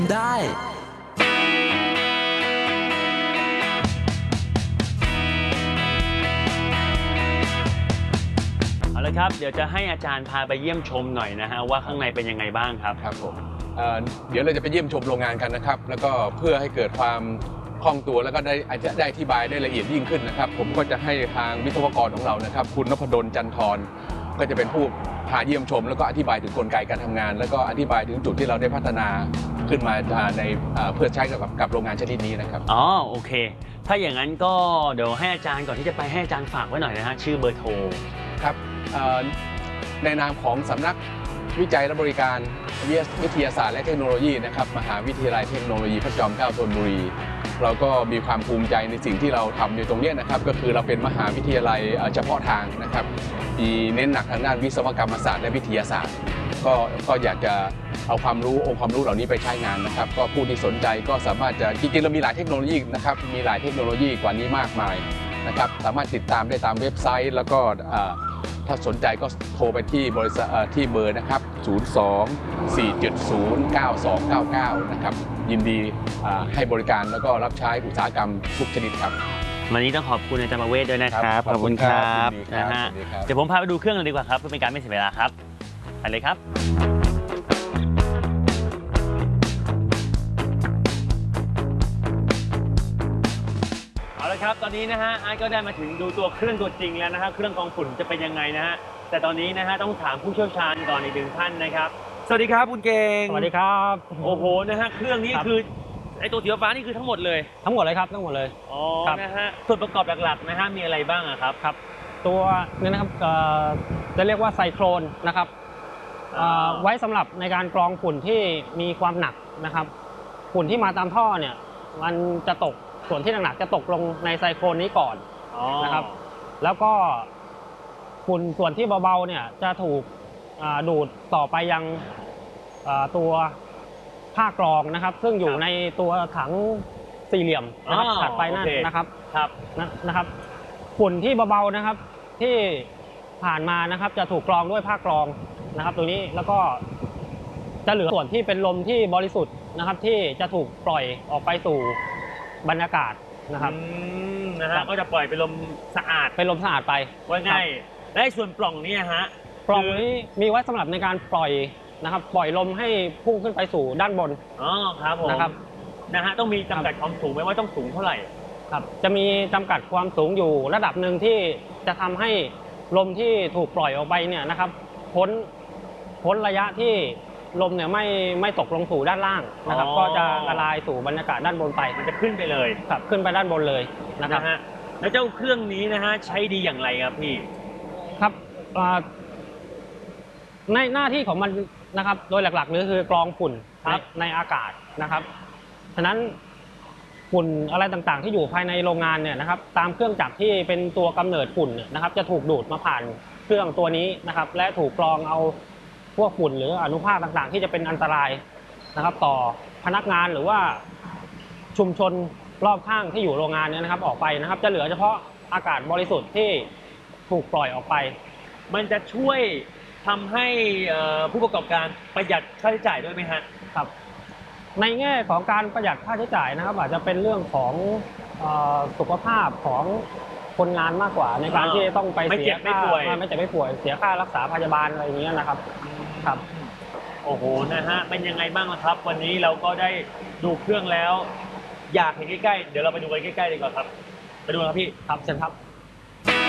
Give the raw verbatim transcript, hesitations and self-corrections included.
ได้เอาละครับเดี๋ยวจะให้อาจารย์พาไปเยี่ยมชมหน่อยนะฮะว่าข้างในเป็นยังไงบ้างครับครับผมเดี๋ยวเราจะไปเยี่ยมชมโรงงานกันนะครับแล้วก็เพื่อให้เกิดความคล่องตัวแล้วก็ได้อาจจะได้อธิบายได้ละเอียดยิ่งขึ้นนะครับผมก็จะให้ทางวิศวกรของเรานะครับคุณนพดลจันทร์ก็จะเป็นผู้พาเยี่ยมชมแล้วก็อธิบายถึงกลไกการทำงานแล้วก็อธิบายถึงจุดที่เราได้พัฒนาขึ้นมาในเพื่อใช้กับกับโรงงานชนิดนี้นะครับอ๋อโอเคถ้าอย่างนั้นก็เดี๋ยวให้อาจารย์ก่อนที่จะไปให้อาจารย์ฝากไว้หน่อยนะฮะชื่อเบอร์โทรครับในนามของสำนักวิจัยและบริการวิทยาศาสตร์และเทคโนโลยีนะครับมหาวิทยาลัยเทคโนโลยีพระจอมเกล้าธนบุรีเราก็มีความภูมิใจในสิ่งที่เราทำอยู่ตรงนี้นะครับก็คือเราเป็นมหาวิทยาลัยเฉพาะทางนะครับมีเน้นหนักทางด้านวิศวกรรมศาสตร์และวิทยาศาสตร์ก็ก็อยากจะเอาความรู้องค์ความรู้เหล่านี้ไปใช้งานนะครับก็ผู้ที่สนใจก็สามารถจะจริงๆเรามีหลายเทคโนโลยีนะครับมีหลายเทคโนโลยีกว่านี้มากมายนะครับสามารถติดตามได้ตามเว็บไซต์แล้วก็ถ้าสนใจก็โทรไปที่บริษัทที่เบอร์นะครับศูนย์ สอง สี่ เจ็ด ศูนย์ เก้า สอง เก้า เก้านะครับยินดีให้บริการแล้วก็รับใช้อุตสาหกรรมทุกชนิดครับวันนี้ต้องขอบคุณอาจารย์ประเวศด้วยนะครับขอบคุณครับนะฮะเดี๋ยวผมพาไปดูเครื่องเลยดีกว่าครับเพื่อเป็นการไม่เสียเวลาครับไปเลยครับเอาละครับตอนนี้นะฮะไอ้ก็ได้มาถึงดูตัวเครื่องตัวจริงแล้วนะฮะเครื่องกรองฝุ่นจะเป็นยังไงนะฮะแต่ตอนนี้นะฮะต้องถามผู้เชี่ยวชาญก่อนอีกหนึ่งท่านนะครับสวัสดีครับคุณเก่งสวัสดีครับโอ้โหนะฮะเครื่องนี้คือไอตัวสีฟ้านี่คือทั้งหมดเลยทั้งหมดเลยครับทั้งหมดเลยอ๋อนะฮะส่วนประกอบหลักๆนะฮะมีอะไรบ้างครับครับตัวนี้นะครับจะเรียกว่าไซโครนนะครับไว้สำหรับในการกรองฝุ่นที่มีความหนักนะครับฝุ่นที่มาตามท่อเนี่ยมันจะตกส่วนที่หนักๆจะตกลงในไซโครนนี้ก่อนนะครับแล้วก็ฝุ่นส่วนที่เบาๆเนี่ยจะถูกดูดต่อไปยังตัวผ้ากรองนะครับซึ่งอยู่ในตัวถังสี่เหลี่ยมนะครับถัดไปนั่นนะครับครับนะครับฝุ่นที่เบาๆนะครับที่ผ่านมานะครับจะถูกกรองด้วยผ้ากรองนะครับตัวนี้แล้วก็จะเหลือส่วนที่เป็นลมที่บริสุทธิ์นะครับที่จะถูกปล่อยออกไปสู่บรรยากาศนะครับนะฮะก็จะปล่อยเป็นลมสะอาดเป็นลมสะอาดไปว่าง่ายและส่วนปล่องนี้ฮะปล่องนี้มีไว้สำหรับในการปล่อยนะครับปล่อยลมให้พุ่งขึ้นไปสู่ด้านบนอ๋อครับผมนะครับนะฮะต้องมีจำกัดความสูงไหมว่าต้องสูงเท่าไหร่ครับจะมีจำกัดความสูงอยู่ระดับหนึ่งที่จะทำให้ลมที่ถูกปล่อยออกไปเนี่ยนะครับพ้นพ้นระยะที่ลมเนี่ยไม่ไม่ตกลงสู่ด้านล่างนะครับก็จะละลายสู่บรรยากาศด้านบนไปมันจะขึ้นไปเลยครับขึ้นไปด้านบนเลยนะครับแล้วเจ้าเครื่องนี้นะฮะใช้ดีอย่างไรครับพี่ครับในหน้าที่ของมันนะครับโดยหลักๆนี่คือกรองฝุ่นในอากาศนะครับฉะนั้นฝุ่นอะไรต่างๆที่อยู่ภายในโรงงานเนี่ยนะครับตามเครื่องจักรที่เป็นตัวกำเนิดฝุ่นนะครับจะถูกดูดมาผ่านเครื่องตัวนี้นะครับและถูกกรองเอาพวกฝุ่นหรืออนุภาคต่างๆที่จะเป็นอันตรายนะครับต่อพนักงานหรือว่าชุมชนรอบข้างที่อยู่โรงงานเนี่ยนะครับออกไปนะครับจะเหลือเฉพาะอากาศบริสุทธิ์ที่ถูกปล่อยออกไปมันจะช่วยทำให้ผู้ประกอบการประหยัดค่าใช้จ่ายด้วยไหมฮะครับในแง่ของการประหยัดค่าใช้จ่ายนะครับอาจจะเป็นเรื่องของสุขภาพของคนงานมากกว่าในการที่ต้องไปเสียค่าไม่เจ็บไม่ป่วยเสียค่ารักษาพยาบาลอะไรอย่างเงี้ยนะครับครับโอ้โหนะฮะเป็นยังไงบ้างครับวันนี้เราก็ได้ดูเครื่องแล้วอยากเห็นใกล้ๆเดี๋ยวเราไปดูกันใกล้ๆดีกว่าครับไปดูครับพี่ครับเชิญครับ